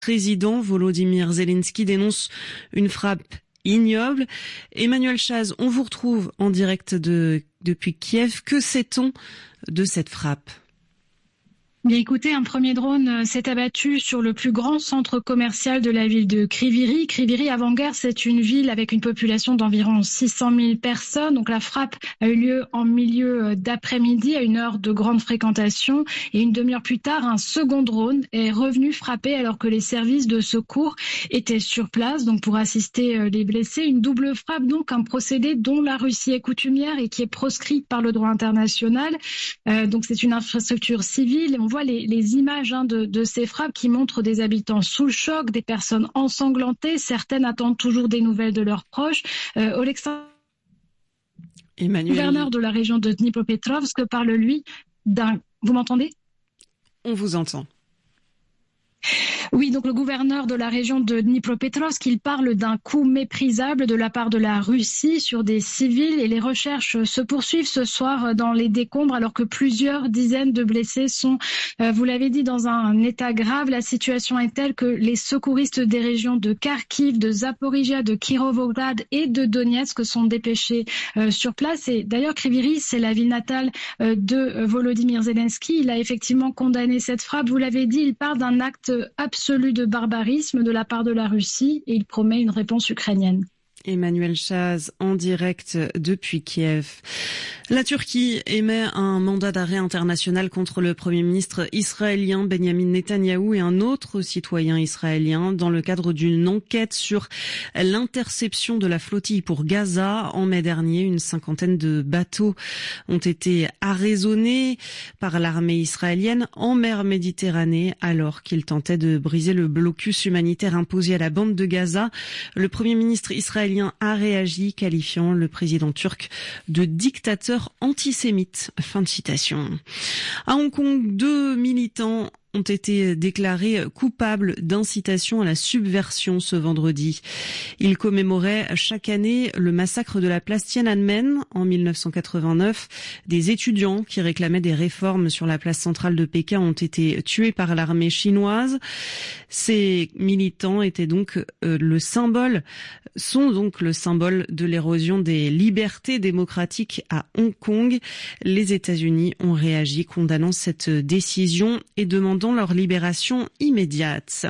président Volodymyr Zelensky dénonce une frappe ignoble. Emmanuel Chaz, on vous retrouve en direct depuis Kiev. Que sait-on de cette frappe ? Bien écoutez, un premier drone s'est abattu sur le plus grand centre commercial de la ville de Kryvyi. Kryvyi, avant-guerre, c'est une ville avec une population d'environ 600 000 personnes. Donc la frappe a eu lieu en milieu d'après-midi, à une heure de grande fréquentation. Et une demi-heure plus tard, un second drone est revenu frapper alors que les services de secours étaient sur place. Donc pour assister les blessés, une double frappe, donc un procédé dont la Russie est coutumière et qui est proscrit par le droit international. Donc c'est une infrastructure civile. On voit les images de ces frappes qui montrent des habitants sous le choc, des personnes ensanglantées. Certaines attendent toujours des nouvelles de leurs proches. Oleksandr, gouverneur de la région de Dnipropetrovsk, parle, lui, d'un... Vous m'entendez ? On vous entend. Oui, donc le gouverneur de la région de Dnipropetrovsk, il parle d'un coup méprisable de la part de la Russie sur des civils et les recherches se poursuivent ce soir dans les décombres alors que plusieurs dizaines de blessés sont, vous l'avez dit, dans un état grave. La situation est telle que les secouristes des régions de Kharkiv, de Zaporijia, de Kirovograd et de Donetsk sont dépêchés sur place. Et d'ailleurs, Kryvyi, c'est la ville natale de Volodymyr Zelensky. Il a effectivement condamné cette frappe. Vous l'avez dit, il parle d'un acte absolu de barbarisme de la part de la Russie et il promet une réponse ukrainienne. Emmanuel Chaz en direct depuis Kiev. La Turquie émet un mandat d'arrêt international contre le Premier ministre israélien Benjamin Netanyahou et un autre citoyen israélien dans le cadre d'une enquête sur l'interception de la flottille pour Gaza. En mai dernier, une cinquantaine de bateaux ont été arraisonnés par l'armée israélienne en mer Méditerranée alors qu'ils tentaient de briser le blocus humanitaire imposé à la bande de Gaza. Le Premier ministre israélien a réagi, qualifiant le président turc de dictateur antisémite. Fin de citation. À Hong Kong, 2 militants ont été déclarés coupables d'incitation à la subversion ce vendredi. Ils commémoraient chaque année le massacre de la place Tiananmen en 1989. Des étudiants qui réclamaient des réformes sur la place centrale de Pékin ont été tués par l'armée chinoise. Ces militants étaient donc sont donc le symbole de l'érosion des libertés démocratiques à Hong Kong. Les États-Unis ont réagi condamnant cette décision et demandant leur libération immédiate.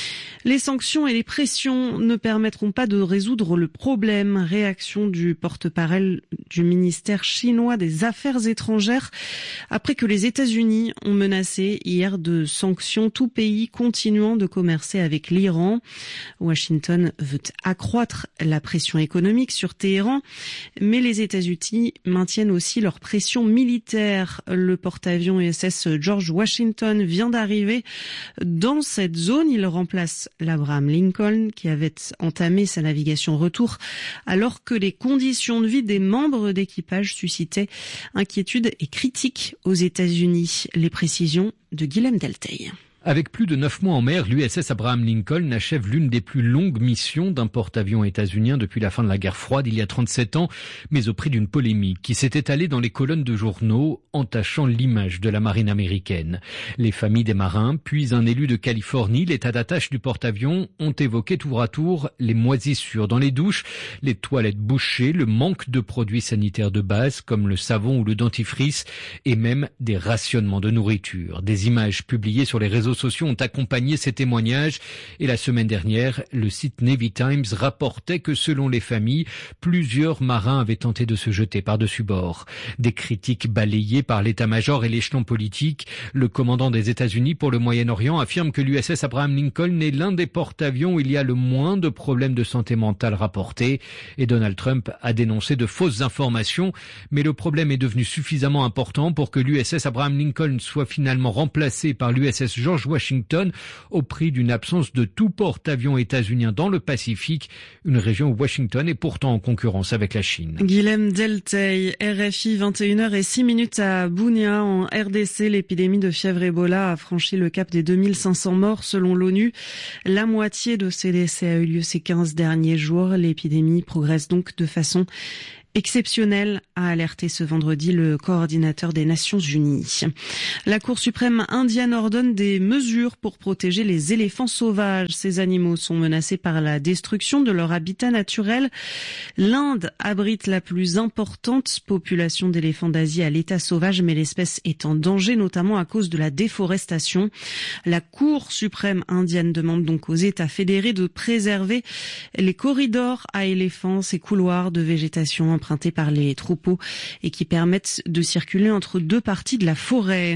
Les sanctions et les pressions ne permettront pas de résoudre le problème. Réaction du porte-parole du ministère chinois des Affaires étrangères après que les États-Unis ont menacé hier de sanctions tout pays continuant de commercer avec l'Iran. Washington veut accroître la pression économique sur Téhéran, mais les États-Unis maintiennent aussi leur pression militaire. Le porte-avions USS George Washington vient d'arriver dans cette zone. Il remplace l'Abraham Lincoln qui avait entamé sa navigation retour alors que les conditions de vie des membres d'équipage suscitaient inquiétude et critiques aux États-Unis. Les précisions de Guilhem Delteil. Avec plus de 9 mois en mer, l'USS Abraham Lincoln achève l'une des plus longues missions d'un porte-avions états-unien depuis la fin de la guerre froide il y a 37 ans, mais au prix d'une polémique qui s'est étalée dans les colonnes de journaux, entachant l'image de la marine américaine. Les familles des marins, puis un élu de Californie, l'état d'attache du porte-avions, ont évoqué tour à tour les moisissures dans les douches, les toilettes bouchées, le manque de produits sanitaires de base comme le savon ou le dentifrice, et même des rationnements de nourriture. Des images publiées sur les réseaux sociaux ont accompagné ces témoignages et la semaine dernière, le site Navy Times rapportait que selon les familles, plusieurs marins avaient tenté de se jeter par-dessus bord. Des critiques balayées par l'état-major et l'échelon politique, le commandant des États-Unis pour le Moyen-Orient affirme que l'USS Abraham Lincoln est l'un des porte-avions où il y a le moins de problèmes de santé mentale rapportés et Donald Trump a dénoncé de fausses informations, mais le problème est devenu suffisamment important pour que l'USS Abraham Lincoln soit finalement remplacé par l'USS George Washington au prix d'une absence de tout porte-avions états-unien dans le Pacifique, une région où Washington est pourtant en concurrence avec la Chine. Guilhem Delteil, RFI, 21h06 à Bunia en RDC. L'épidémie de fièvre Ebola a franchi le cap des 2500 morts selon l'ONU. La moitié de ces décès a eu lieu ces 15 derniers jours. L'épidémie progresse donc de façon exceptionnel, a alerté ce vendredi le coordinateur des Nations Unies. La Cour suprême indienne ordonne des mesures pour protéger les éléphants sauvages. Ces animaux sont menacés par la destruction de leur habitat naturel. L'Inde abrite la plus importante population d'éléphants d'Asie à l'état sauvage, mais l'espèce est en danger, notamment à cause de la déforestation. La Cour suprême indienne demande donc aux États fédérés de préserver les corridors à éléphants, ces couloirs de végétation empruntés par les troupeaux et qui permettent de circuler entre deux parties de la forêt.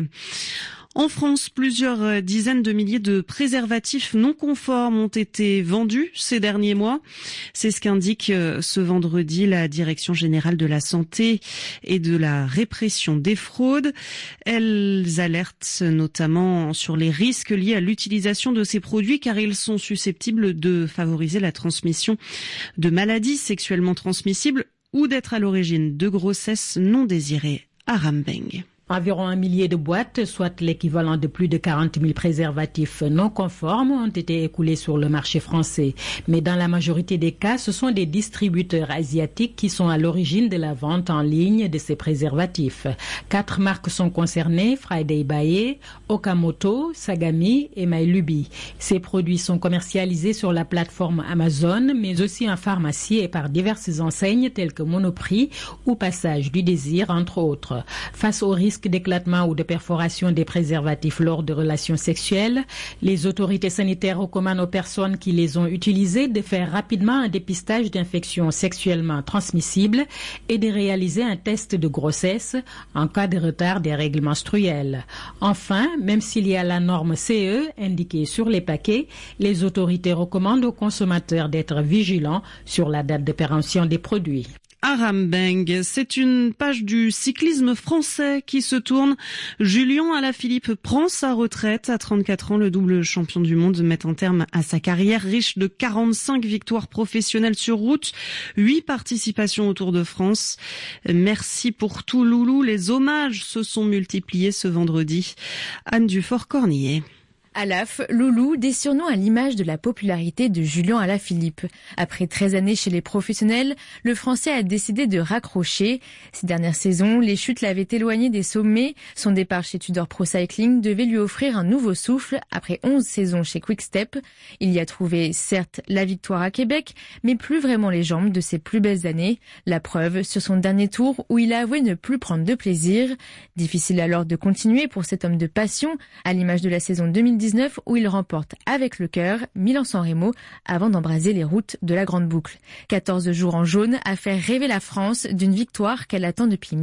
En France, plusieurs dizaines de milliers de préservatifs non conformes ont été vendus ces derniers mois. C'est ce qu'indique ce vendredi la Direction générale de la santé et de la répression des fraudes. Elles alertent notamment sur les risques liés à l'utilisation de ces produits car ils sont susceptibles de favoriser la transmission de maladies sexuellement transmissibles ou d'être à l'origine de grossesses non désirées. Aram Beng. Environ 1 millier de boîtes, soit l'équivalent de plus de 40 000 préservatifs non conformes, ont été écoulés sur le marché français. Mais dans la majorité des cas, ce sont des distributeurs asiatiques qui sont à l'origine de la vente en ligne de ces préservatifs. 4 marques sont concernées, Friday Bae, Okamoto, Sagami et Mailubi. Ces produits sont commercialisés sur la plateforme Amazon, mais aussi en pharmacie et par diverses enseignes telles que Monoprix ou Passage du Désir, entre autres. Face au risque d'éclatement ou de perforation des préservatifs lors de relations sexuelles, les autorités sanitaires recommandent aux personnes qui les ont utilisés de faire rapidement un dépistage d'infections sexuellement transmissibles et de réaliser un test de grossesse en cas de retard des règles menstruelles. Enfin, même s'il y a la norme CE indiquée sur les paquets, les autorités recommandent aux consommateurs d'être vigilants sur la date de péremption des produits. Aram Beng, c'est une page du cyclisme français qui se tourne. Julian Alaphilippe prend sa retraite. À 34 ans, le double champion du monde met un terme à sa carrière riche de 45 victoires professionnelles sur route, 8 participations au Tour de France. Merci pour tout, Loulou. Les hommages se sont multipliés ce vendredi. Anne Dufort-Cornillet. Alaph, Loulou, des surnoms à l'image de la popularité de Julian Alaphilippe. Après 13 années chez les professionnels, le Français a décidé de raccrocher. Ces dernières saisons, les chutes l'avaient éloigné des sommets. Son départ chez Tudor Pro Cycling devait lui offrir un nouveau souffle après 11 saisons chez Quick-Step. Il y a trouvé, certes, la victoire à Québec, mais plus vraiment les jambes de ses plus belles années. La preuve sur son dernier tour où il a avoué ne plus prendre de plaisir. Difficile alors de continuer pour cet homme de passion, à l'image de la saison 2019 où il remporte avec le cœur Milan-San Remo avant d'embraser les routes de la Grande Boucle. 14 jours en jaune a fait rêver la France d'une victoire qu'elle attend depuis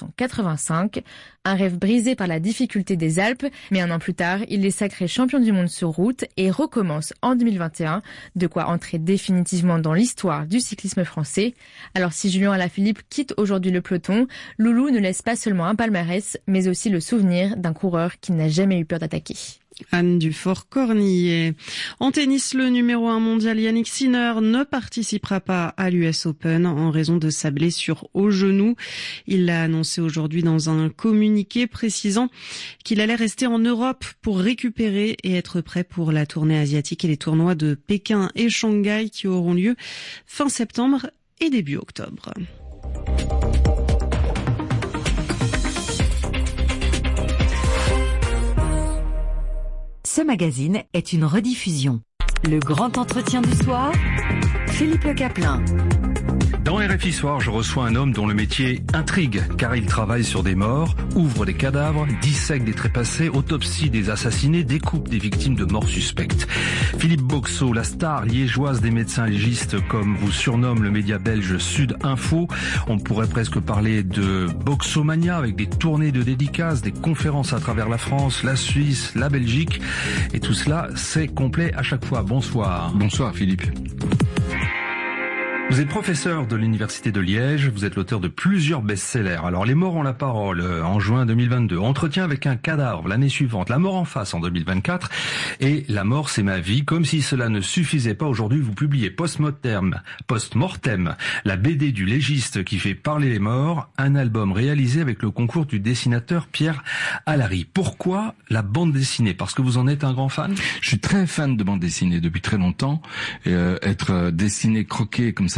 1985. Un rêve brisé par la difficulté des Alpes, mais un an plus tard, il est sacré champion du monde sur route et recommence en 2021, de quoi entrer définitivement dans l'histoire du cyclisme français. Alors si Julian Alaphilippe quitte aujourd'hui le peloton, Loulou ne laisse pas seulement un palmarès, mais aussi le souvenir d'un coureur qui n'a jamais eu peur d'attaquer. Anne Dufort-Cornillet. En tennis, le numéro 1 mondial Yannick Sinner ne participera pas à l'US Open en raison de sa blessure au genou. Il l'a annoncé aujourd'hui dans un communiqué précisant qu'il allait rester en Europe pour récupérer et être prêt pour la tournée asiatique et les tournois de Pékin et Shanghai qui auront lieu fin septembre et début octobre. Ce magazine est une rediffusion. Le grand entretien du soir, Philippe Le Caplin. Dans RFI Soir, je reçois un homme dont le métier intrigue, car il travaille sur des morts, ouvre des cadavres, dissèque des trépassés, autopsie des assassinés, découpe des victimes de morts suspectes. Philippe Boxeau, la star liégeoise des médecins légistes, comme vous surnomme le média belge Sud Info. On pourrait presque parler de Boxomania, avec des tournées de dédicaces, des conférences à travers la France, la Suisse, la Belgique. Et tout cela, c'est complet à chaque fois. Bonsoir. Bonsoir Philippe. Vous êtes professeur de l'Université de Liège, vous êtes l'auteur de plusieurs best-sellers. Alors, Les morts ont la parole, en juin 2022, Entretien avec un cadavre l'année suivante, La mort en face en 2024, et La mort c'est ma vie. Comme si cela ne suffisait pas, aujourd'hui vous publiez Post-Mortem, la BD du légiste qui fait parler les morts, un album réalisé avec le concours du dessinateur Pierre Allary. Pourquoi la bande dessinée? Parce que vous en êtes un grand fan? Je suis très fan de bande dessinée depuis très longtemps. Être dessiné, croqué comme ça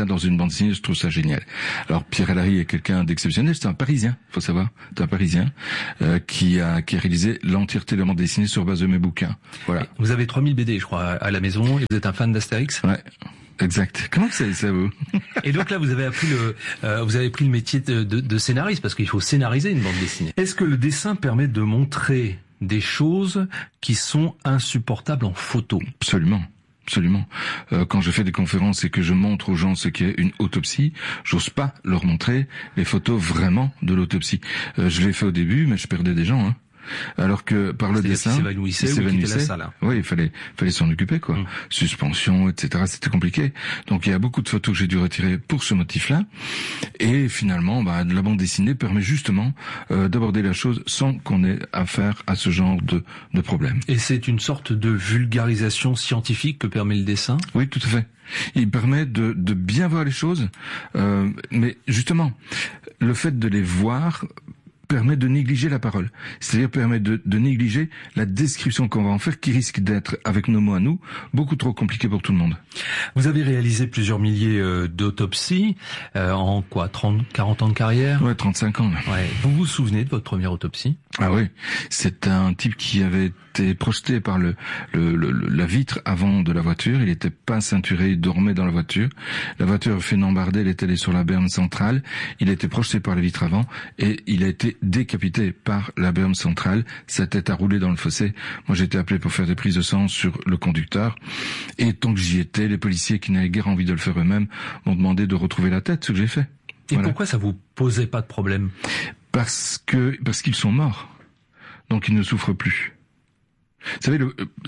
ça dans une bande dessinée, je trouve ça génial. Alors Pierre Allary est quelqu'un d'exceptionnel, c'est un Parisien, faut savoir, c'est un Parisien qui a réalisé l'entièreté de la bande dessinée sur base de mes bouquins. Voilà. Vous avez 3000 BD, je crois, à la maison, et vous êtes un fan d'Astérix? Ouais. Exact. Comment vous savez ça, vous? Et donc là, vous avez pris le métier de scénariste, parce qu'il faut scénariser une bande dessinée. Est-ce que le dessin permet de montrer des choses qui sont insupportables en photo? Absolument. Absolument. Quand je fais des conférences et que je montre aux gens ce qu'est une autopsie, j'ose pas leur montrer les photos vraiment de l'autopsie. Je l'ai fait au début, mais je perdais des gens, hein. Alors que par le dessin, il s'évanouissait la salle. Oui, il fallait s'en occuper, quoi. Suspension, etc. C'était compliqué. Donc il y a beaucoup de photos que j'ai dû retirer pour ce motif-là. Et finalement, la bande dessinée permet justement d'aborder la chose sans qu'on ait affaire à ce genre de problème. Et c'est une sorte de vulgarisation scientifique que permet le dessin? Oui, tout à fait. Il permet de bien voir les choses, mais justement, le fait de les voir permet de négliger la parole. C'est-à-dire permet de négliger la description qu'on va en faire, qui risque d'être, avec nos mots à nous, beaucoup trop compliqué pour tout le monde. Vous avez réalisé plusieurs milliers d'autopsies, en quoi, 30, 40 ans de carrière? Ouais, 35 ans. Ouais. Vous vous souvenez de votre première autopsie? Ah oui, c'est un type qui avait été projeté par la vitre avant de la voiture. Il était pas ceinturé, il dormait dans la voiture. La voiture a fait une embardée, elle est allée sur la berme centrale. Il a été projeté par la vitre avant et il a été décapité par la berme centrale. Sa tête a roulé dans le fossé. Moi, j'ai été appelé pour faire des prises de sang sur le conducteur. Et tant que j'y étais, les policiers qui n'avaient guère envie de le faire eux-mêmes m'ont demandé de retrouver la tête, ce que j'ai fait. Et voilà. Pourquoi ça vous posait pas de problème? Parce qu'ils sont morts. Donc ils ne souffrent plus. Vous savez,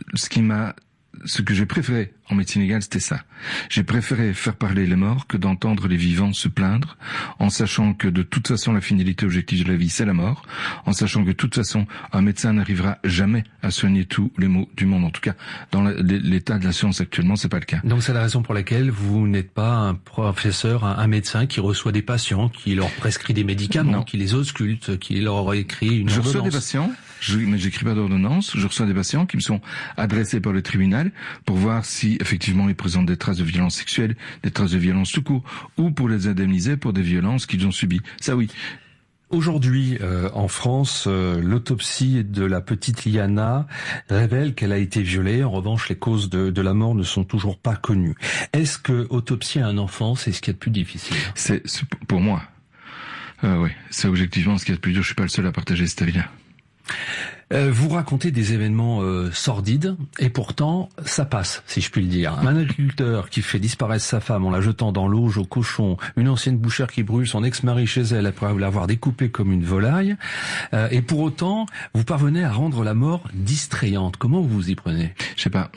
ce que j'ai préféré en médecine légale, c'était ça. J'ai préféré faire parler les morts que d'entendre les vivants se plaindre, en sachant que de toute façon la finalité objective de la vie, c'est la mort, en sachant que de toute façon un médecin n'arrivera jamais à soigner tous les maux du monde. En tout cas, dans l'état de la science actuellement, c'est pas le cas. Donc c'est la raison pour laquelle vous n'êtes pas un professeur, un médecin qui reçoit des patients, qui leur prescrit des médicaments, non, qui les ausculte, qui leur écrit une ordonnance. Je reçois des patients, mais j'écris pas d'ordonnance. Je reçois des patients qui me sont adressés par le tribunal pour voir si effectivement ils présentent des traces de violence sexuelle, des traces de violence tout court, ou pour les indemniser pour des violences qu'ils ont subies. Ça oui. Aujourd'hui, en France, l'autopsie de la petite Liana révèle qu'elle a été violée. En revanche, les causes de la mort ne sont toujours pas connues. Est-ce que autopsier un enfant, c'est ce qu'il y a de plus difficile? C'est pour moi. Oui, c'est objectivement ce qu'il y a de plus dur. Je suis pas le seul à partager cet avis-là. Vous racontez des événements sordides et pourtant ça passe, si je puis le dire. Un agriculteur qui fait disparaître sa femme en la jetant dans l'auge aux cochons, une ancienne bouchère qui brûle son ex-mari chez elle après l'avoir découpé comme une volaille, et pour autant vous parvenez à rendre la mort distrayante. Comment vous vous y prenez? Je sais pas,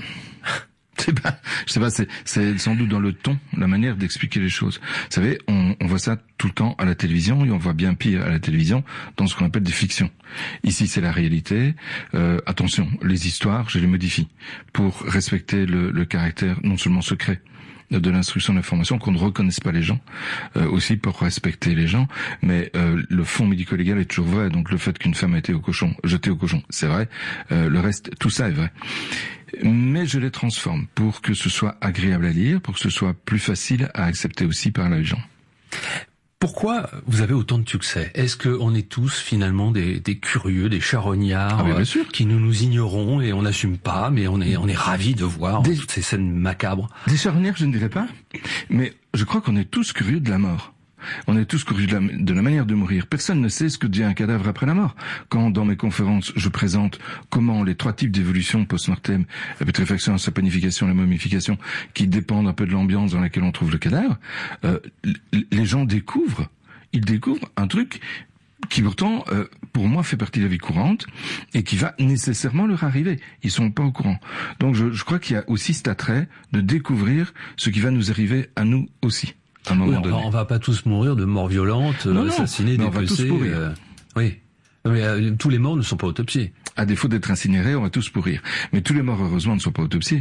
c'est sans doute dans le ton, la manière d'expliquer les choses. Vous savez, on voit ça tout le temps à la télévision, et on voit bien pire à la télévision dans ce qu'on appelle des fictions. Ici, c'est la réalité. Attention, les histoires, je les modifie pour respecter le caractère non seulement secret de l'instruction de l'information, qu'on ne reconnaisse pas les gens, aussi pour respecter les gens, mais le fond médico-légal est toujours vrai. Donc le fait qu'une femme a été jetée au cochon, c'est vrai. Le reste, tout ça est vrai. Mais je les transforme pour que ce soit agréable à lire, pour que ce soit plus facile à accepter aussi par les gens. Pourquoi vous avez autant de succès? Est-ce qu'on est tous finalement des curieux, des charognards, qui nous ignorons et on n'assume pas, mais on est ravis de voir toutes ces scènes macabres? Des charognards, je ne dirais pas, mais je crois qu'on est tous curieux de la mort. On est tous curieux de la manière de mourir. Personne ne sait ce que devient un cadavre après la mort. Quand, dans mes conférences, je présente comment les 3 types d'évolution post-mortem, la putréfaction, la saponification, la momification, qui dépendent un peu de l'ambiance dans laquelle on trouve le cadavre, les gens découvrent un truc qui pourtant, pour moi, fait partie de la vie courante et qui va nécessairement leur arriver. Ils sont pas au courant. Donc je crois qu'il y a aussi cet attrait de découvrir ce qui va nous arriver à nous aussi. On va pas tous mourir de mort violente, assassinés, dépecés. On va tous mourir. Oui. Mais, tous les morts ne sont pas autopsiés. À défaut d'être incinérés, on va tous pourrir. Mais tous les morts, heureusement, ne sont pas autopsiés.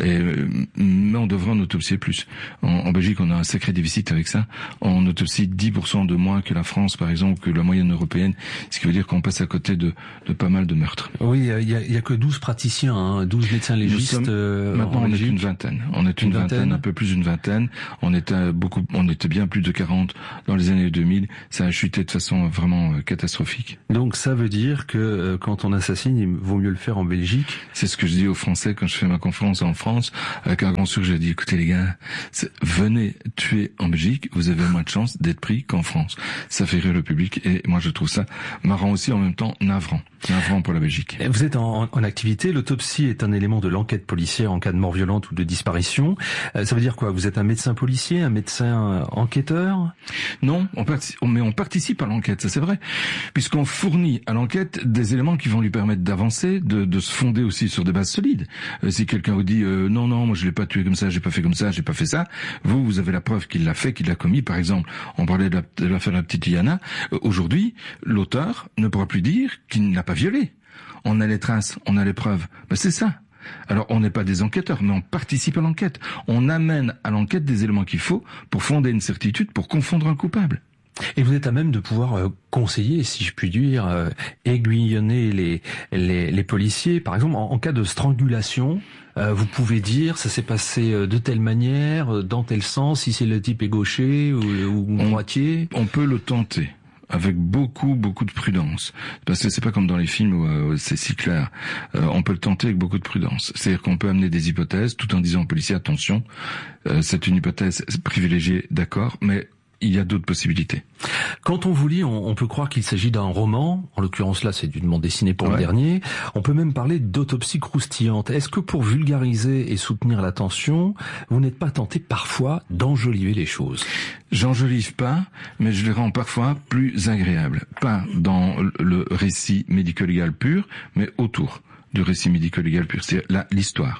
Mais on devrait en autopsier plus. En Belgique, on a un sacré déficit avec ça. On autopsie 10% de moins que la France, par exemple, que la moyenne européenne. Ce qui veut dire qu'on passe à côté de pas mal de meurtres. Oui, il y a que 12 praticiens, 12 médecins légistes. Maintenant, on est une vingtaine. On est une vingtaine, un peu plus d'une vingtaine. On était bien plus de 40 dans les années 2000. Ça a chuté de façon vraiment catastrophique. Donc ça veut dire que quand on assassine, il vaut mieux le faire en Belgique. C'est ce que je dis aux Français quand je fais ma conférence en France, avec un grand sourire, j'ai dit, écoutez les gars, venez tuer en Belgique, vous avez moins de chances d'être pris qu'en France. Ça fait rire le public et moi je trouve ça marrant aussi, en même temps navrant pour la Belgique. Vous êtes en activité, l'autopsie est un élément de l'enquête policière en cas de mort violente ou de disparition. Ça veut dire quoi? Vous êtes un médecin policier, un médecin enquêteur? Non, mais on participe à l'enquête, ça c'est vrai, puisqu'on fournit à l'enquête des éléments qui vont lui permettre d'avancer, de se fonder aussi sur des bases solides. Si quelqu'un vous dit non, moi je l'ai pas tué comme ça, j'ai pas fait comme ça, j'ai pas fait ça, vous avez la preuve qu'il l'a fait, qu'il l'a commis. Par exemple, on parlait de l'affaire de la petite Yana. Aujourd'hui, l'auteur ne pourra plus dire qu'il n'a pas violé. On a les traces, on a les preuves. Ben, c'est ça. Alors, on n'est pas des enquêteurs, mais on participe à l'enquête. On amène à l'enquête des éléments qu'il faut pour fonder une certitude, pour confondre un coupable. Et vous êtes à même de pouvoir conseiller, si je puis dire, aiguillonner les policiers. Par exemple, en cas de strangulation, vous pouvez dire ça s'est passé de telle manière, dans tel sens, si c'est le type est gaucher ou droitier. On peut le tenter. Avec beaucoup de prudence, parce que c'est pas comme dans les films où c'est si clair. On peut le tenter avec beaucoup de prudence. C'est-à-dire qu'on peut amener des hypothèses tout en disant au policier attention, c'est une hypothèse privilégiée, d'accord, mais il y a d'autres possibilités. Quand on vous lit, on peut croire qu'il s'agit d'un roman. En l'occurrence, là, c'est d'une bande dessinée pour le dernier. On peut même parler d'autopsie croustillante. Est-ce que pour vulgariser et soutenir l'attention, vous n'êtes pas tenté parfois d'enjoliver les choses? J'enjolive pas, mais je les rends parfois plus agréables. Pas dans le récit médico-légal pur, mais autour du récit médico-légal pur, c'est l'histoire.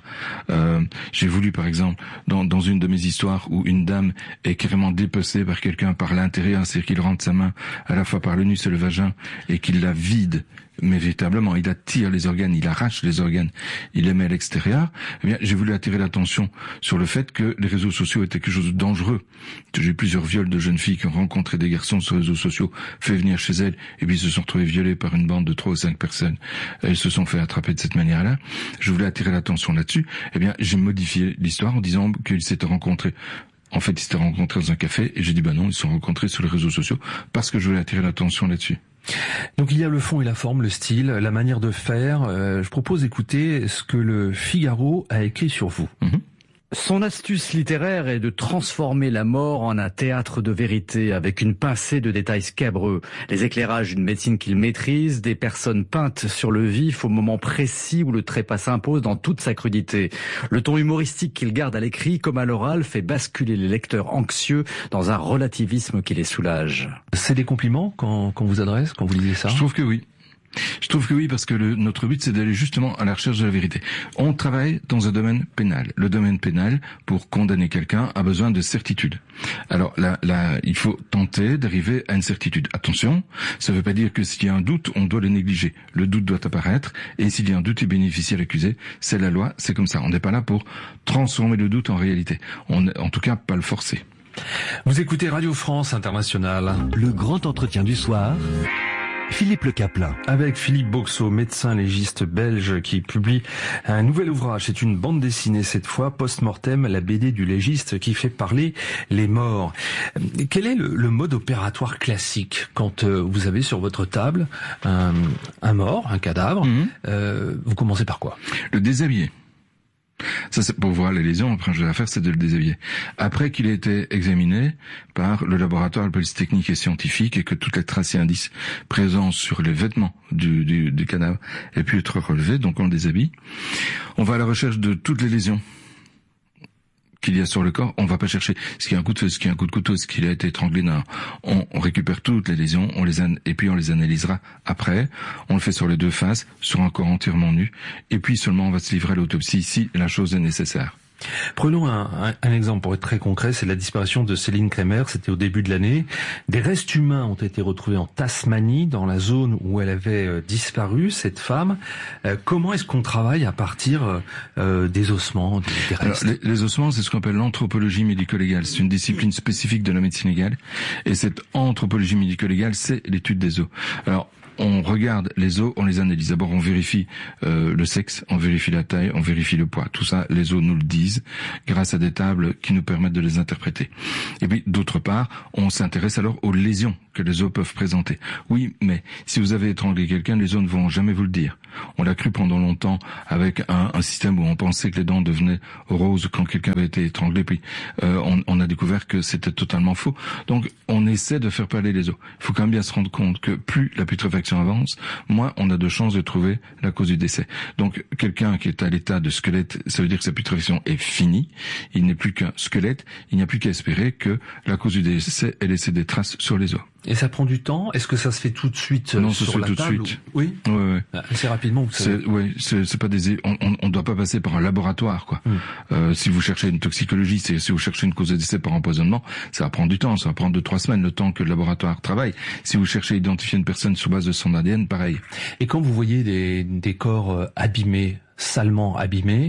J'ai voulu, par exemple, dans une de mes histoires où une dame est carrément dépecée par quelqu'un par l'intérieur, c'est-à-dire qu'il rentre sa main à la fois par le nus et le vagin et qu'il la vide, mais véritablement, il attire les organes, il arrache les organes, il les met à l'extérieur. Eh bien, j'ai voulu attirer l'attention sur le fait que les réseaux sociaux étaient quelque chose de dangereux. J'ai plusieurs viols de jeunes filles qui ont rencontré des garçons sur les réseaux sociaux, fait venir chez elles, et puis se sont retrouvées violées par une bande de 3 ou 5 personnes. Elles se sont fait attraper de cette manière-là. Je voulais attirer l'attention là-dessus. Eh bien, j'ai modifié l'histoire en disant qu'ils s'étaient rencontrés. En fait, ils s'étaient rencontrés dans un café, et j'ai dit non, ils se sont rencontrés sur les réseaux sociaux parce que je voulais attirer l'attention là-dessus. Donc il y a le fond et la forme, le style, la manière de faire. Je propose d'écouter ce que le Figaro a écrit sur vous. Son astuce littéraire est de transformer la mort en un théâtre de vérité avec une pincée de détails scabreux. Les éclairages d'une médecine qu'il maîtrise, des personnes peintes sur le vif au moment précis où le trépas s'impose dans toute sa crudité. Le ton humoristique qu'il garde à l'écrit comme à l'oral fait basculer les lecteurs anxieux dans un relativisme qui les soulage. C'est des compliments qu'on vous adresse quand vous lisez ça? Je trouve que oui. Je trouve que oui, parce que notre but, c'est d'aller justement à la recherche de la vérité. On travaille dans un domaine pénal. Le domaine pénal, pour condamner quelqu'un, a besoin de certitude. Alors là, il faut tenter d'arriver à une certitude. Attention, ça ne veut pas dire que s'il y a un doute, on doit le négliger. Le doute doit apparaître, et s'il y a un doute, il bénéficie à l'accusé. C'est la loi, c'est comme ça. On n'est pas là pour transformer le doute en réalité. En tout cas, pas le forcer. Vous écoutez Radio France Internationale. Le grand entretien du soir. Philippe Le Caplin. Avec Philippe Boxeau, médecin légiste belge qui publie un nouvel ouvrage. C'est une bande dessinée cette fois, Post-Mortem, la BD du légiste qui fait parler les morts. Quel est le mode opératoire classique quand vous avez sur votre table un mort, un cadavre? Vous commencez par quoi? Le déshabiller. Ça, c'est pour voir les lésions. Après, je vais faire, c'est de le déshabiller. Après qu'il ait été examiné par le laboratoire de police technique et scientifique et que toutes les traces et indices présents sur les vêtements du cadavre aient pu être relevés, donc on le déshabille. On va à la recherche de toutes les lésions qu'il y a sur le corps. On va pas chercher ce qu'il y a un coup de feu, ce qu'il y a un coup de couteau, ce qu'il a été étranglé. Non. On récupère toutes les lésions, et puis on les analysera après. On le fait sur les deux faces, sur un corps entièrement nu, et puis seulement on va se livrer à l'autopsie si la chose est nécessaire. Prenons un exemple pour être très concret, c'est la disparition de Céline Kremer, c'était au début de l'année. Des restes humains ont été retrouvés en Tasmanie, dans la zone où elle avait disparu, cette femme. Comment est-ce qu'on travaille à partir des ossements, des restes? Alors, les ossements, c'est ce qu'on appelle l'anthropologie médico-légale. C'est une discipline spécifique de la médecine légale. Et cette anthropologie médico-légale, c'est l'étude des os. Alors, on regarde les os, on les analyse. D'abord, on vérifie le sexe, on vérifie la taille, on vérifie le poids. Tout ça, les os nous le disent grâce à des tables qui nous permettent de les interpréter. Et puis, d'autre part, on s'intéresse alors aux lésions que les os peuvent présenter. Oui, mais si vous avez étranglé quelqu'un, les os ne vont jamais vous le dire. On l'a cru pendant longtemps avec un système où on pensait que les dents devenaient roses quand quelqu'un avait été étranglé. Puis on a découvert que c'était totalement faux. Donc on essaie de faire parler les os. Il faut quand même bien se rendre compte que plus la putréfaction avance, moins on a de chances de trouver la cause du décès. Donc quelqu'un qui est à l'état de squelette, ça veut dire que sa putréfaction est finie. Il n'est plus qu'un squelette. Il n'y a plus qu'à espérer que la cause du décès ait laissé des traces sur les os. Et ça prend du temps? Est-ce que ça se fait tout de suite sur la table? Tout de suite. Oui. Oui. Assez rapidement. C'est pas des. On doit pas passer par un laboratoire, quoi. Si vous cherchez une toxicologie, si vous cherchez une cause de décès par empoisonnement, ça va prendre du temps. Ça va prendre 2-3 semaines, le temps que le laboratoire travaille. Si vous cherchez à identifier une personne sur base de son ADN, pareil. Et quand vous voyez des corps abîmés, salement abîmés,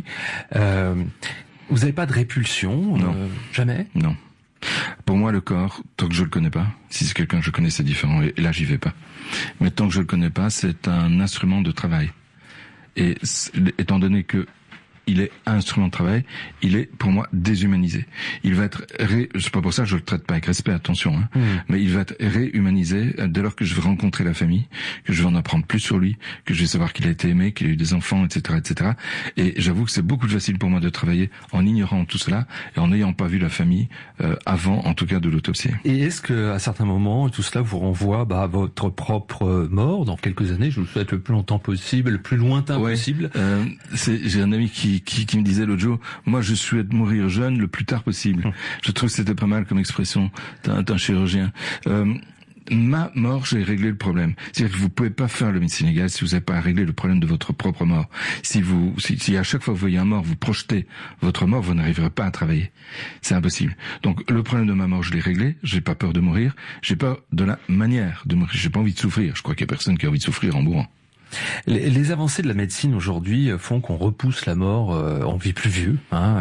vous n'avez pas de répulsion? Non. Jamais? Non. Pour moi, le corps, tant que je le connais pas, si c'est quelqu'un que je connais, c'est différent, et là, j'y vais pas. Mais tant que je le connais pas, c'est un instrument de travail. Et étant donné que il est instrument de travail, il est pour moi déshumanisé. Il va être c'est pas pour ça que je le traite pas avec respect, attention, hein, mais il va être réhumanisé dès lors que je vais rencontrer la famille, que je vais en apprendre plus sur lui, que je vais savoir qu'il a été aimé, qu'il a eu des enfants, etc., etc. Et j'avoue que c'est beaucoup plus facile pour moi de travailler en ignorant tout cela et en n'ayant pas vu la famille avant, en tout cas, de l'autopsie. Et est-ce que à certains moments tout cela vous renvoie à votre propre mort dans quelques années? Je vous souhaite le plus longtemps possible, le plus lointain possible. J'ai un ami qui me disait l'autre jour, moi je souhaite mourir jeune le plus tard possible. Je trouve que c'était pas mal comme expression d'un chirurgien. Ma mort, j'ai réglé le problème. C'est-à-dire que vous pouvez pas faire le médecine légale si vous n'avez pas réglé le problème de votre propre mort. Si à chaque fois que vous voyez un mort, vous projetez votre mort, vous n'arriverez pas à travailler. C'est impossible. Donc, le problème de ma mort, je l'ai réglé. J'ai pas peur de mourir. J'ai peur de la manière de mourir. J'ai pas envie de souffrir. Je crois qu'il y a personne qui a envie de souffrir en mourant. Les avancées de la médecine aujourd'hui font qu'on repousse la mort, on vit plus vieux,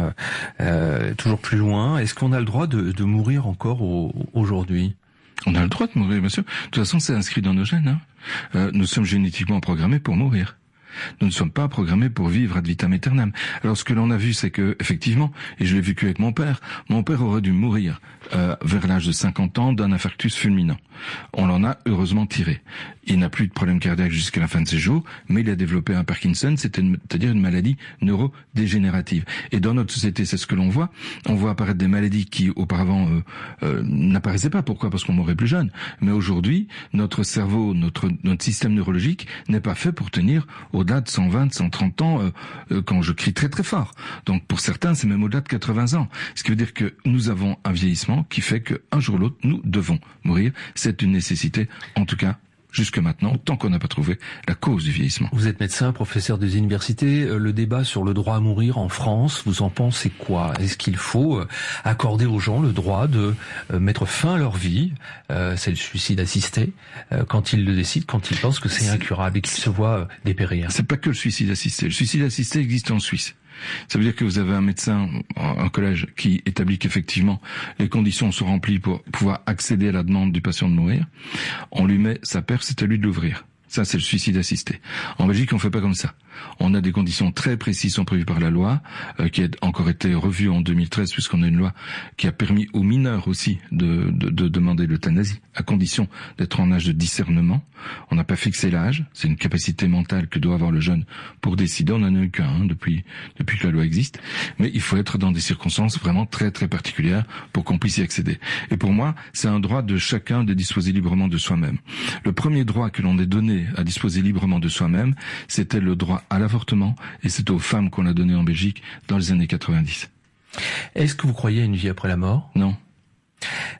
toujours plus loin. Est-ce qu'on a le droit de mourir encore aujourd'hui? On a le droit de mourir, bien sûr. De toute façon, c'est inscrit dans nos gènes. Nous sommes génétiquement programmés pour mourir. Nous ne sommes pas programmés pour vivre ad vitam aeternam. Alors ce que l'on a vu, c'est que effectivement, et je l'ai vécu avec mon père aurait dû mourir vers l'âge de 50 ans d'un infarctus fulminant. On l'en a heureusement tiré. Il n'a plus de problème cardiaque jusqu'à la fin de ses jours, mais il a développé un Parkinson, c'est-à-dire une maladie neurodégénérative. Et dans notre société, c'est ce que l'on voit. On voit apparaître des maladies qui auparavant n'apparaissaient pas. Pourquoi? Parce qu'on mourait plus jeune. Mais aujourd'hui, notre cerveau, notre système neurologique n'est pas fait pour tenir au-delà de 120, 130 ans quand je crie très très fort. Donc pour certains, c'est même au-delà de 80 ans. Ce qui veut dire que nous avons un vieillissement qui fait qu'un jour ou l'autre, nous devons mourir. C'est une nécessité, en tout cas, jusque maintenant, tant qu'on n'a pas trouvé la cause du vieillissement. Vous êtes médecin, professeur des universités. Le débat sur le droit à mourir en France, vous en pensez quoi? Est-ce qu'il faut accorder aux gens le droit de mettre fin à leur vie? C'est le suicide assisté, quand ils le décident, quand ils pensent que c'est incurable et qu'ils se voient dépérir. C'est pas que le suicide assisté. Le suicide assisté existe en Suisse. Ça veut dire que vous avez un médecin, un collège, qui établit qu'effectivement les conditions sont remplies pour pouvoir accéder à la demande du patient de mourir. On lui met sa perf, c'est à lui de l'ouvrir. Ça, c'est le suicide assisté. En Belgique, on fait pas comme ça. On a des conditions très précises sont prévues par la loi, qui a encore été revue en 2013, puisqu'on a une loi qui a permis aux mineurs aussi de demander l'euthanasie, à condition d'être en âge de discernement. On n'a pas fixé l'âge, c'est une capacité mentale que doit avoir le jeune pour décider. On n'en a eu qu'un depuis que la loi existe. Mais il faut être dans des circonstances vraiment très très particulières pour qu'on puisse y accéder. Et pour moi, c'est un droit de chacun de disposer librement de soi-même. Le premier droit que l'on ait donné à disposer librement de soi-même, c'était le droit à l'avortement, et c'est aux femmes qu'on l'a donné en Belgique dans les années 90. Est-ce que vous croyez à une vie après la mort? Non.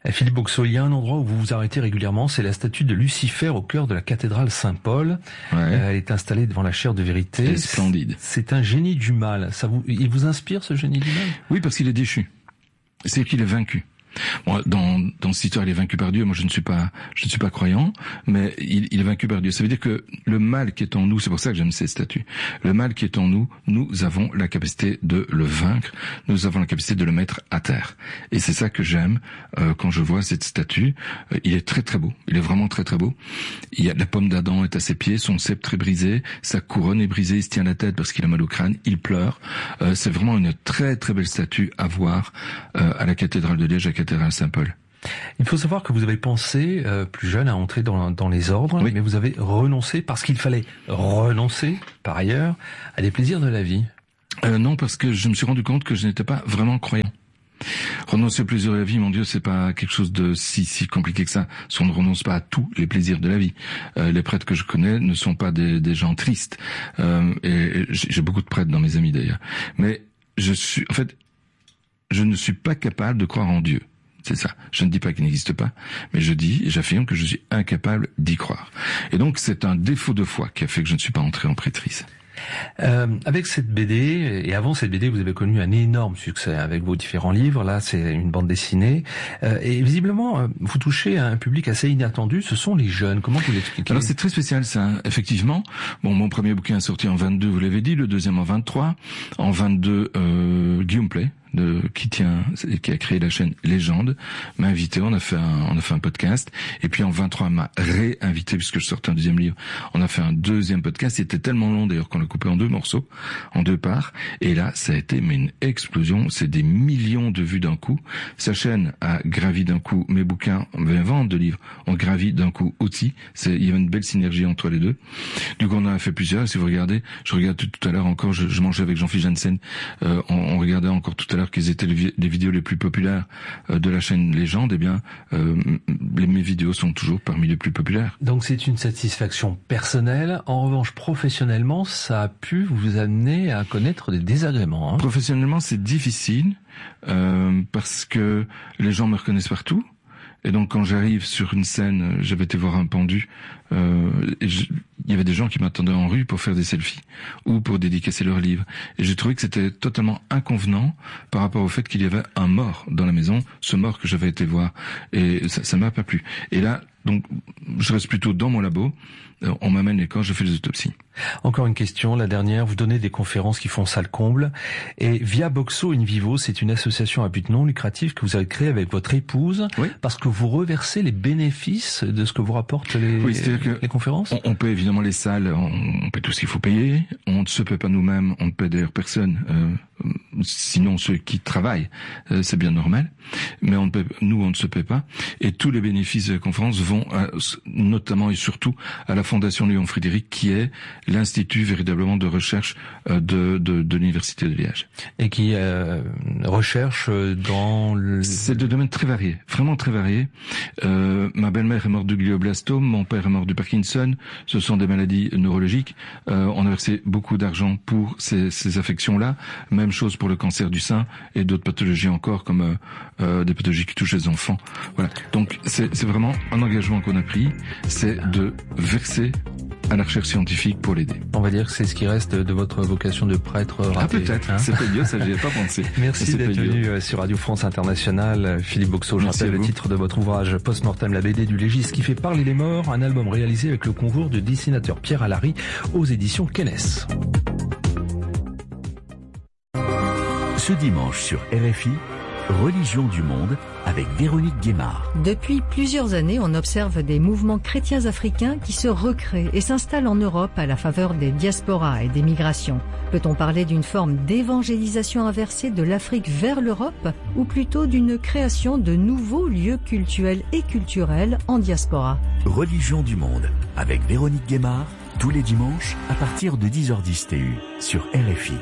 Philippe Boxeau, il y a un endroit où vous vous arrêtez régulièrement, c'est la statue de Lucifer au cœur de la cathédrale Saint-Paul. Ouais. Elle est installée devant la chaire de vérité. C'est splendide. C'est un génie du mal. Il vous inspire, ce génie du mal? Oui, parce qu'il est déchu. C'est qu'il est vaincu. Bon, dans cette histoire, il est vaincu par Dieu. Moi, je ne suis pas croyant, mais il est vaincu par Dieu. Ça veut dire que le mal qui est en nous, c'est pour ça que j'aime ces statues. Le mal qui est en nous, nous avons la capacité de le vaincre. Nous avons la capacité de le mettre à terre. Et c'est ça que j'aime quand je vois cette statue. Il est très très beau. Il est vraiment très très beau. Il y a la pomme d'Adam est à ses pieds, son sceptre est brisé, sa couronne est brisée. Il se tient la tête parce qu'il a mal au crâne. Il pleure. C'est vraiment une très très belle statue à voir à la cathédrale de Liège, à la cathédrale Saint-Paul. Il faut savoir que vous avez pensé, plus jeune, à entrer dans les ordres, oui. Mais vous avez renoncé parce qu'il fallait renoncer, par ailleurs, à des plaisirs de la vie. Non, parce que je me suis rendu compte que je n'étais pas vraiment croyant. Renoncer aux plaisirs de la vie, mon Dieu, c'est pas quelque chose de si compliqué que ça. Si on ne renonce pas à tous les plaisirs de la vie. Les prêtres que je connais ne sont pas des gens tristes. Et j'ai beaucoup de prêtres dans mes amis d'ailleurs. Mais je ne suis pas capable de croire en Dieu. C'est ça. Je ne dis pas qu'il n'existe pas, mais j'affirme que je suis incapable d'y croire. Et donc, c'est un défaut de foi qui a fait que je ne suis pas entré en prêtrise. Avec cette BD, et avant cette BD, vous avez connu un énorme succès avec vos différents livres. Là, c'est une bande dessinée. Et visiblement, vous touchez à un public assez inattendu. Ce sont les jeunes. Comment vous l'expliquez? Alors, c'est très spécial, ça. Effectivement. Bon, mon premier bouquin est sorti en 22, vous l'avez dit. Le deuxième en 23. En 22, Guillaume Play, qui a créé la chaîne Légende, m'a invité, on a fait un podcast, et puis en 23 m'a réinvité puisque je sortais un deuxième livre. On a fait un deuxième podcast, il était tellement long d'ailleurs qu'on l'a coupé en 2 morceaux, en 2 parts, et là ça a été une explosion, c'est des millions de vues d'un coup. Sa chaîne a gravi d'un coup, mes bouquins, mes ventes de livres ont gravi d'un coup aussi. Il y avait une belle synergie entre les deux. Du coup on en a fait plusieurs, si vous regardez, je regarde tout à l'heure encore, je mangeais avec Jean-Philippe Janssen, on regardait encore tout à l'heure quelles étaient les vidéos les plus populaires de la chaîne Légende, eh bien, mes vidéos sont toujours parmi les plus populaires. Donc c'est une satisfaction personnelle. En revanche, professionnellement, ça a pu vous amener à connaître des désagréments. Professionnellement, c'est difficile parce que les gens me reconnaissent partout. Et donc quand j'arrive sur une scène, j'avais été voir un pendu, il y avait des gens qui m'attendaient en rue pour faire des selfies ou pour dédicacer leurs livres. Et j'ai trouvé que c'était totalement inconvenant par rapport au fait qu'il y avait un mort dans la maison, ce mort que j'avais été voir. Et ça m'a pas plu. Et là, donc, je reste plutôt dans mon labo. On m'amène les corps, je fais les autopsies. Encore une question, la dernière. Vous donnez des conférences qui font salle comble. Et Via Boxo in Vivo, c'est une association à but non lucratif que vous avez créée avec votre épouse. Oui. Parce que vous reversez les bénéfices de ce que vous rapportent les conférences. On paie évidemment les salles, on paie tout ce qu'il faut payer. On ne se paie pas nous-mêmes, on ne paie d'ailleurs personne. Sinon ceux qui travaillent, c'est bien normal. Mais on ne se paie pas. Et tous les bénéfices de la conférence vont notamment et surtout à la Fondation Léon Frédéric, qui est l'institut véritablement de recherche de l'Université de Liège. Et qui recherche dans C'est de domaines très variés, vraiment très variés. Ma belle-mère est morte du glioblastome, mon père est mort du Parkinson. Ce sont des maladies neurologiques. On a versé beaucoup d'argent pour ces affections-là. Même chose pour le cancer du sein et d'autres pathologies encore, comme des pathologies qui touchent les enfants. Voilà. Donc c'est vraiment un engagement qu'on a pris, c'est de verser à la recherche scientifique pour l'aider. On va dire que c'est ce qui reste de votre vocation de prêtre raté. Ah peut-être, hein. C'est pas Dieu, ça j'y ai pas pensé. Merci d'être venu sur Radio France Internationale. Philippe Boxeau, je rappelle le titre de votre ouvrage Post-Mortem, la BD du légiste qui fait parler les morts, un album réalisé avec le concours du dessinateur Pierre Allary aux éditions Kennes. Ce dimanche sur RFI, Religion du monde avec Véronique Guémard. Depuis plusieurs années, on observe des mouvements chrétiens africains qui se recréent et s'installent en Europe à la faveur des diasporas et des migrations. Peut-on parler d'une forme d'évangélisation inversée de l'Afrique vers l'Europe ou plutôt d'une création de nouveaux lieux cultuels et culturels en diaspora? Religion du monde avec Véronique Guémard, tous les dimanches à partir de 10h10 TU sur RFI.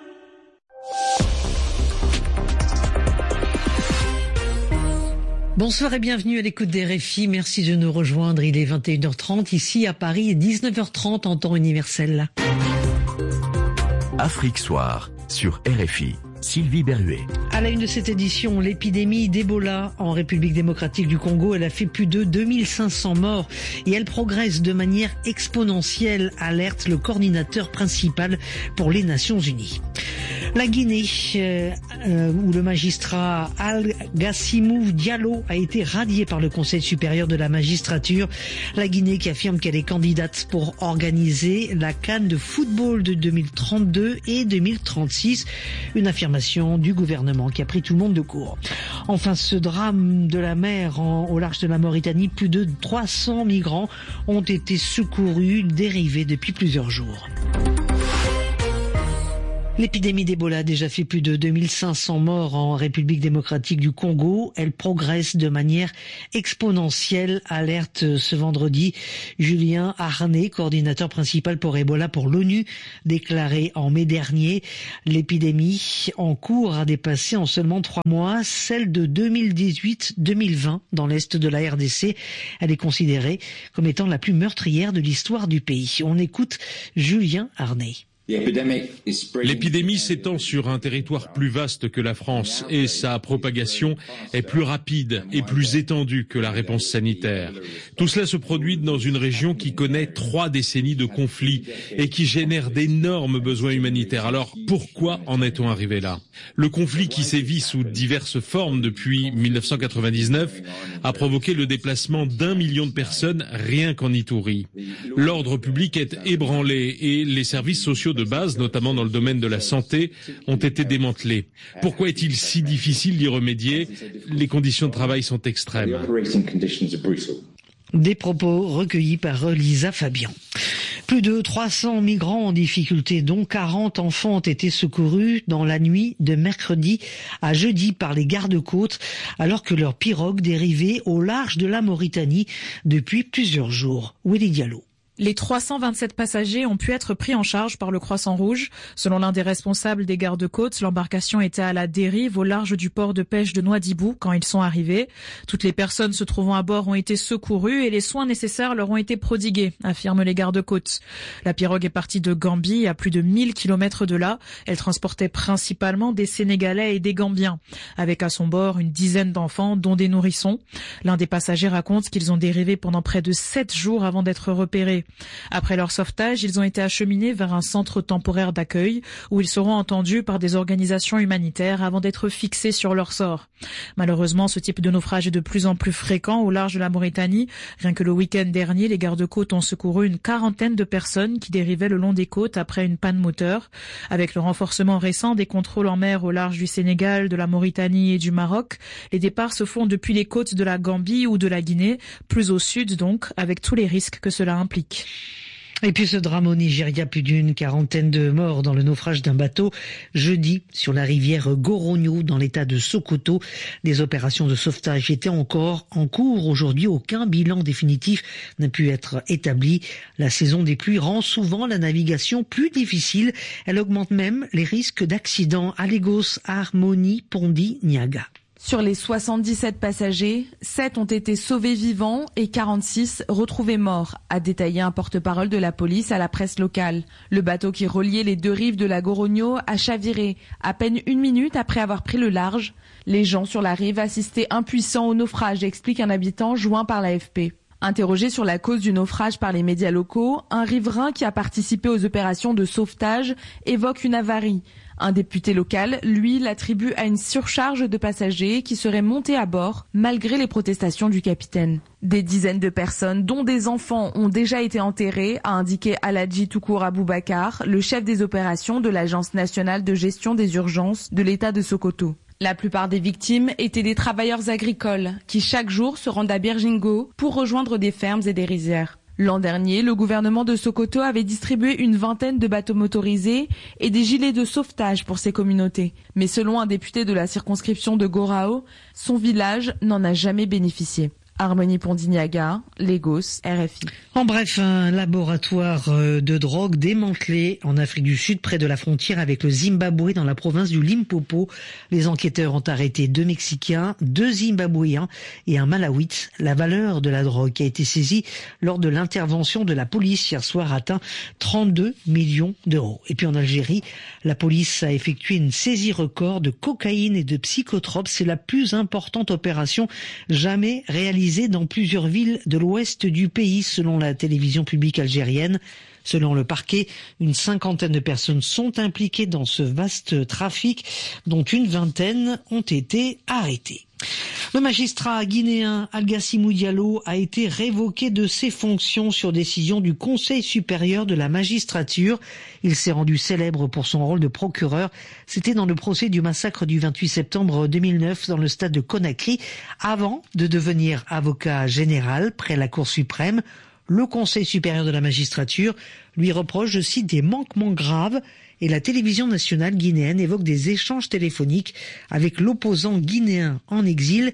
Bonsoir et bienvenue à l'écoute des RFI. Merci de nous rejoindre. Il est 21h30 ici à Paris et 19h30 en temps universel. Afrique Soir sur RFI. Sylvie Berruet. À la une de cette édition, l'épidémie d'Ebola en République démocratique du Congo, elle a fait plus de 2500 morts et elle progresse de manière exponentielle, alerte le coordinateur principal pour les Nations Unies. La Guinée, où le magistrat Al-Gassimou Diallo a été radié par le Conseil supérieur de la magistrature. La Guinée qui affirme qu'elle est candidate pour organiser la CAN de football de 2032 et 2036. Une affirmation du gouvernement qui a pris tout le monde de court. Enfin, ce drame de la mer au large de la Mauritanie, plus de 300 migrants ont été secourus, dérivés depuis plusieurs jours. L'épidémie d'Ebola a déjà fait plus de 2500 morts en République démocratique du Congo. Elle progresse de manière exponentielle, alerte ce vendredi Julien Arnay, coordinateur principal pour Ebola pour l'ONU, déclaré en mai dernier. L'épidémie en cours a dépassé en seulement 3 mois celle de 2018-2020 dans l'est de la RDC. Elle est considérée comme étant la plus meurtrière de l'histoire du pays. On écoute Julien Arnay. L'épidémie s'étend sur un territoire plus vaste que la France et sa propagation est plus rapide et plus étendue que la réponse sanitaire. Tout cela se produit dans une région qui connaît 3 décennies de conflits et qui génère d'énormes besoins humanitaires. Alors pourquoi en est-on arrivé là ? Le conflit qui sévit sous diverses formes depuis 1999 a provoqué le déplacement d'1 million de personnes rien qu'en Ituri. L'ordre public est ébranlé et les services sociaux de base, notamment dans le domaine de la santé, ont été démantelés. Pourquoi est-il si difficile d'y remédier ? Les conditions de travail sont extrêmes. Des propos recueillis par Lisa Fabian. Plus de 300 migrants en difficulté, dont 40 enfants, ont été secourus dans la nuit de mercredi à jeudi par les gardes-côtes, alors que leur pirogue dérivait au large de la Mauritanie depuis plusieurs jours. Willy Diallo. Les 327 passagers ont pu être pris en charge par le Croissant Rouge. Selon l'un des responsables des gardes-côtes, l'embarcation était à la dérive au large du port de pêche de Nouadhibou quand ils sont arrivés. Toutes les personnes se trouvant à bord ont été secourues et les soins nécessaires leur ont été prodigués, affirment les gardes-côtes. La pirogue est partie de Gambie, à plus de 1000 km de là. Elle transportait principalement des Sénégalais et des Gambiens, avec à son bord une dizaine d'enfants, dont des nourrissons. L'un des passagers raconte qu'ils ont dérivé pendant près de 7 jours avant d'être repérés. Après leur sauvetage, ils ont été acheminés vers un centre temporaire d'accueil où ils seront entendus par des organisations humanitaires avant d'être fixés sur leur sort. Malheureusement, ce type de naufrage est de plus en plus fréquent au large de la Mauritanie. Rien que le week-end dernier, les gardes-côtes ont secouru une 40aine de personnes qui dérivaient le long des côtes après une panne moteur. Avec le renforcement récent des contrôles en mer au large du Sénégal, de la Mauritanie et du Maroc, les départs se font depuis les côtes de la Gambie ou de la Guinée, plus au sud donc, avec tous les risques que cela implique. Et puis ce drame au Nigeria, plus d'une 40aine de morts dans le naufrage d'un bateau jeudi sur la rivière Goronyo dans l'état de Sokoto. Des opérations de sauvetage étaient encore en cours. Aujourd'hui, aucun bilan définitif n'a pu être établi. La saison des pluies rend souvent la navigation plus difficile. Elle augmente même les risques d'accidents à Lagos, Harmony, Pondi, Niaga. Sur les 77 passagers, 7 ont été sauvés vivants et 46 retrouvés morts, a détaillé un porte-parole de la police à la presse locale. Le bateau qui reliait les 2 rives de la Goronyo a chaviré à peine 1 minute après avoir pris le large. Les gens sur la rive assistaient impuissants au naufrage, explique un habitant joint par l'AFP. Interrogé sur la cause du naufrage par les médias locaux, un riverain qui a participé aux opérations de sauvetage évoque une avarie. Un député local, lui, l'attribue à une surcharge de passagers qui seraient montés à bord malgré les protestations du capitaine. Des dizaines de personnes, dont des enfants, ont déjà été enterrées, a indiqué Aladji Toukour Aboubakar, le chef des opérations de l'Agence nationale de gestion des urgences de l'État de Sokoto. La plupart des victimes étaient des travailleurs agricoles qui chaque jour se rendent à Birjingo pour rejoindre des fermes et des rizières. L'an dernier, le gouvernement de Sokoto avait distribué une 20aine de bateaux motorisés et des gilets de sauvetage pour ces communautés. Mais selon un député de la circonscription de Gorao, son village n'en a jamais bénéficié. Harmonie Pondignaga, Lagos, RFI. En bref, un laboratoire de drogue démantelé en Afrique du Sud, près de la frontière avec le Zimbabwe, dans la province du Limpopo. Les enquêteurs ont arrêté 2 Mexicains, 2 Zimbabwéens et un Malawite. La valeur de la drogue qui a été saisie lors de l'intervention de la police hier soir atteint 32 millions d'euros. Et puis en Algérie, la police a effectué une saisie record de cocaïne et de psychotropes. C'est la plus importante opération jamais réalisée dans plusieurs villes de l'ouest du pays, selon la télévision publique algérienne. Selon le parquet, une 50aine de personnes sont impliquées dans ce vaste trafic, dont une 20aine ont été arrêtées. Le magistrat guinéen Algassimou Diallo a été révoqué de ses fonctions sur décision du Conseil supérieur de la magistrature. Il s'est rendu célèbre pour son rôle de procureur. C'était dans le procès du massacre du 28 septembre 2009 dans le stade de Conakry, avant de devenir avocat général près la Cour suprême. Le Conseil supérieur de la magistrature lui reproche, je cite, des manquements graves, et la télévision nationale guinéenne évoque des échanges téléphoniques avec l'opposant guinéen en exil,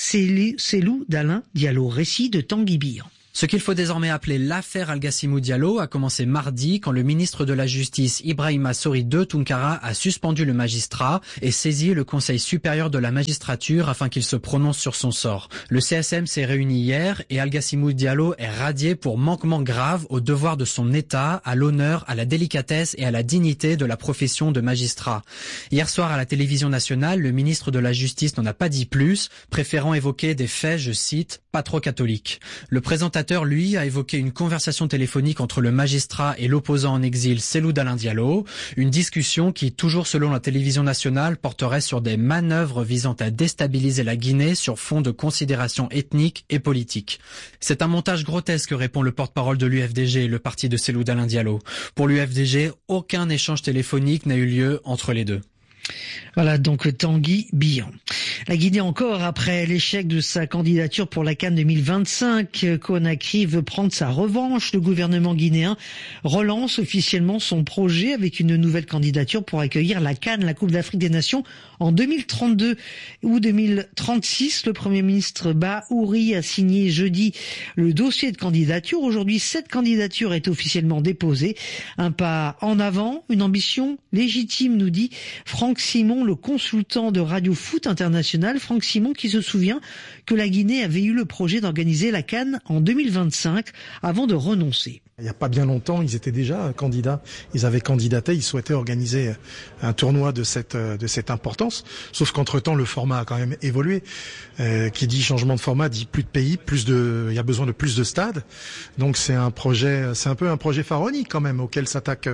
Cellou Dalein Diallo. Récit de Tanguy Bihan. Ce qu'il faut désormais appeler l'affaire Algassimou Diallo a commencé mardi quand le ministre de la Justice Ibrahima Sori II Tounkara a suspendu le magistrat et saisi le Conseil supérieur de la magistrature afin qu'il se prononce sur son sort. Le CSM s'est réuni hier et Algassimou Diallo est radié pour manquement grave au devoir de son État, à l'honneur, à la délicatesse et à la dignité de la profession de magistrat. Hier soir à la télévision nationale, le ministre de la Justice n'en a pas dit plus, préférant évoquer des faits, je cite, pas trop catholiques. Le présentateur, lui, a évoqué une conversation téléphonique entre le magistrat et l'opposant en exil Cellou Dalein Diallo, une discussion qui, toujours selon la télévision nationale, porterait sur des manœuvres visant à déstabiliser la Guinée sur fond de considérations ethniques et politiques. C'est un montage grotesque, répond le porte-parole de l'UFDG, le parti de Cellou Dalein Diallo. Pour l'UFDG, aucun échange téléphonique n'a eu lieu entre les deux. Voilà donc Tanguy Bihan. La Guinée encore, après l'échec de sa candidature pour la CAN 2025, Conakry veut prendre sa revanche. Le gouvernement guinéen relance officiellement son projet avec une nouvelle candidature pour accueillir la CAN, la Coupe d'Afrique des Nations, en 2032 ou 2036. Le Premier ministre Bahouri a signé jeudi le dossier de candidature. Aujourd'hui, cette candidature est officiellement déposée. Un pas en avant, une ambition légitime, nous dit Franck Simon, le consultant de Radio Foot International. Franck Simon qui se souvient que la Guinée avait eu le projet d'organiser la CAN en 2025 avant de renoncer. Il n'y a pas bien longtemps, ils étaient déjà candidats. Ils avaient candidaté, ils souhaitaient organiser un tournoi de cette importance. Sauf qu'entre-temps, le format a quand même évolué. Qui dit changement de format dit plus de pays, il y a besoin de plus de stades. Donc c'est un peu un projet pharaonique quand même auquel s'attaque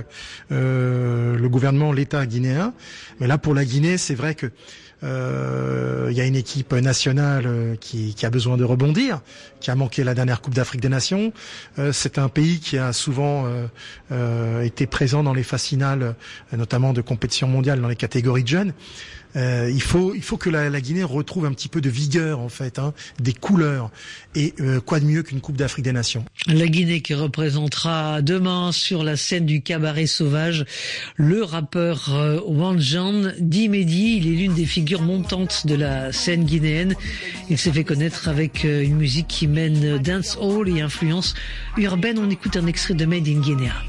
le gouvernement, l'État guinéen. Mais là, pour la Guinée, c'est vrai que il y a une équipe nationale qui a besoin de rebondir, qui a manqué la dernière Coupe d'Afrique des Nations. C'est un pays qui a souvent été présent dans les phases finales, notamment de compétition mondiale dans les catégories de jeunes. Il faut que la Guinée retrouve un petit peu de vigueur en fait, des couleurs. Et quoi de mieux qu'une Coupe d'Afrique des Nations. La Guinée qui représentera demain sur la scène du cabaret sauvage le rappeur Wanjan Dimedi. Il est l'une des figures montantes de la scène guinéenne. Il s'est fait connaître avec une musique qui mène dancehall et influence urbaine. On écoute un extrait de Made in Guinea.